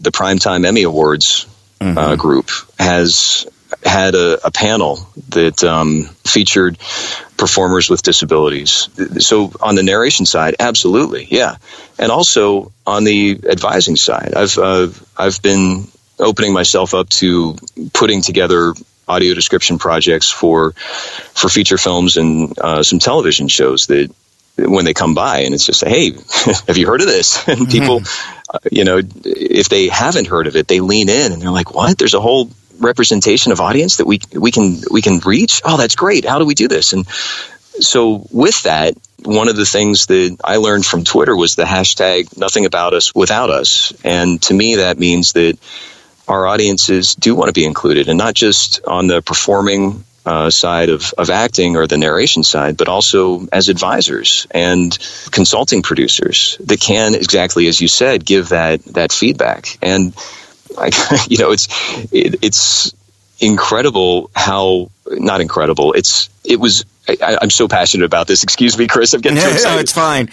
the Primetime Emmy Awards group has had a panel that featured performers with disabilities. So on the narration side, absolutely, yeah. And also on the advising side, I've been opening myself up to putting together audio description projects for feature films and some television shows that when they come by, and it's just, hey, have you heard of this? And people, if they haven't heard of it, they lean in and they're like, what? There's a whole representation of audience that we can reach? Oh, that's great. How do we do this? And so with that, one of the things that I learned from Twitter was the hashtag nothing about us without us. And to me, that means that our audiences do want to be included, and not just on the performing side of acting or the narration side, but also as advisors and consulting producers that can, exactly as you said, give that feedback. And it's incredible how, not incredible, I'm so passionate about this. Excuse me, Chris, I'm getting too excited. No, it's fine.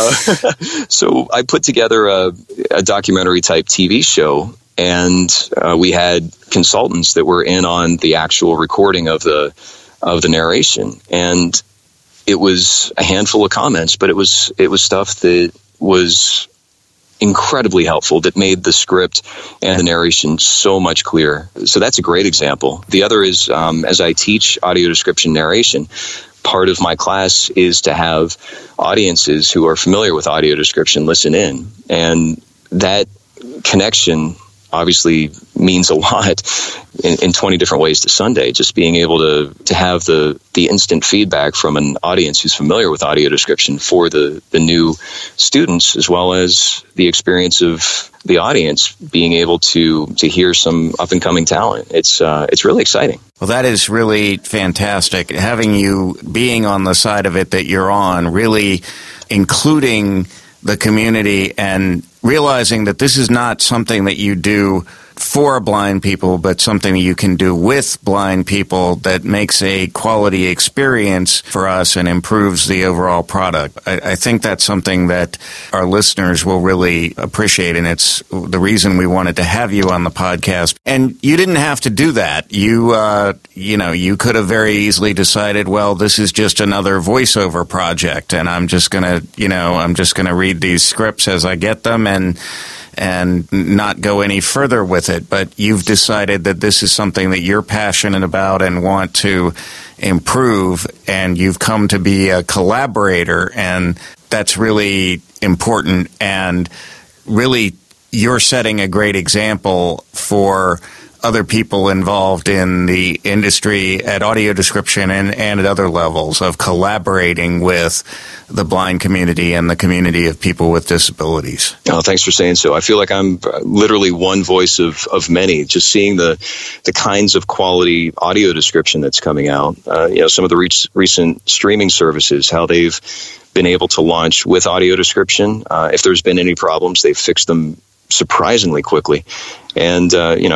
So I put together a documentary type TV show, and we had consultants that were in on the actual recording of the narration. And it was a handful of comments, but it was stuff that was incredibly helpful, that made the script and the narration so much clearer. So that's a great example. The other is, as I teach audio description narration, part of my class is to have audiences who are familiar with audio description listen in. And that connection obviously means a lot in 20 different ways to Sunday. Just being able to have the instant feedback from an audience who's familiar with audio description for the new students, as well as the experience of the audience being able to hear some up and coming talent. It's really exciting. Well, that is really fantastic. Having you being on the side of it that you're on, really including the community and realizing that this is not something that you do for blind people, but something that you can do with blind people that makes a quality experience for us and improves the overall product. I think that's something that our listeners will really appreciate, and it's the reason we wanted to have you on the podcast. And you didn't have to do that. You could have very easily decided, well, this is just another voiceover project, and I'm just gonna read these scripts as I get them and not go any further with it. But you've decided that this is something that you're passionate about and want to improve, and you've come to be a collaborator, and that's really important. And really, you're setting a great example for other people involved in the industry at audio description and at other levels of collaborating with the blind community and the community of people with disabilities. Oh, thanks for saying so. I feel like I'm literally one voice of many, just seeing the kinds of quality audio description that's coming out. Some of the recent streaming services, how they've been able to launch with audio description. If there's been any problems, they've fixed them surprisingly quickly. And,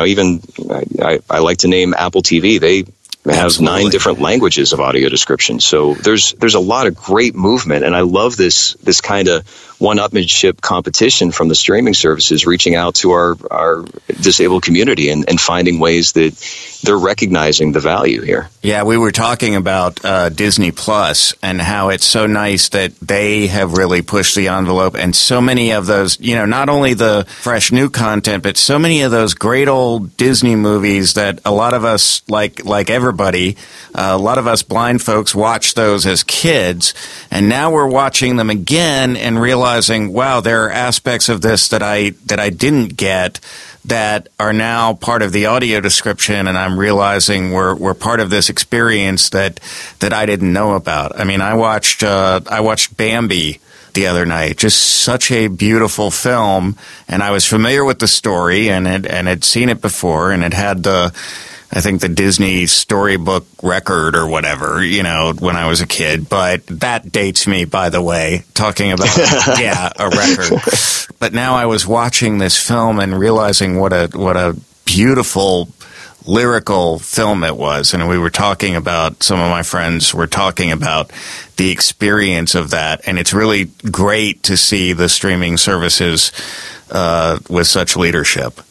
I like to name Apple TV. They have Absolutely. 9 different languages of audio description. So there's a lot of great movement. And I love this kind of one-upmanship competition from the streaming services reaching out to our disabled community and finding ways that they're recognizing the value here. Yeah, we were talking about Disney Plus and how it's so nice that they have really pushed the envelope, and so many of those, not only the fresh new content, but so many of those great old Disney movies that a lot of us, like everybody, a lot of us blind folks watched those as kids, and now we're watching them again and realizing, wow, there are aspects of this that I didn't get that are now part of the audio description, and I'm realizing we're part of this experience that I didn't know about. I mean, I watched Bambi the other night, just such a beautiful film, and I was familiar with the story and had seen it before, and it had I think the Disney storybook record or whatever, when I was a kid. But that dates me, by the way, talking about, a record. But now I was watching this film and realizing what a beautiful lyrical film it was. And we were talking about, some of my friends were talking about the experience of that. And it's really great to see the streaming services with such leadership.